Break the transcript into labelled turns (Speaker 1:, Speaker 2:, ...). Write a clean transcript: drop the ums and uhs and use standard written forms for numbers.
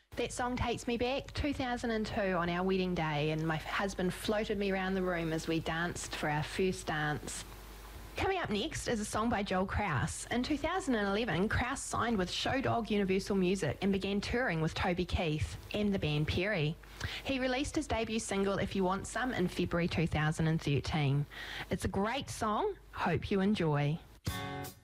Speaker 1: That song takes me back 2002 on our wedding day, and my husband floated me around the room as we danced for our first dance. Coming up next is a song by Joel Kraus. In 2011, Kraus signed with Show Dog Universal Music and began touring with Toby Keith and the band Perry. He released his debut single, If You Want Some, in February 2013. It's a great song. Hope you enjoy.